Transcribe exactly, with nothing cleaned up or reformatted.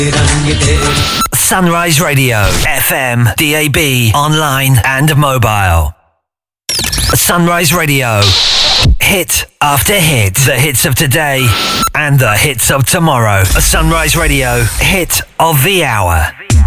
Sunrise Radio, F M, D A B, online and mobile. Sunrise Radio, hit after hit. The hits of today and the hits of tomorrow. Sunrise Radio, hit of the hour.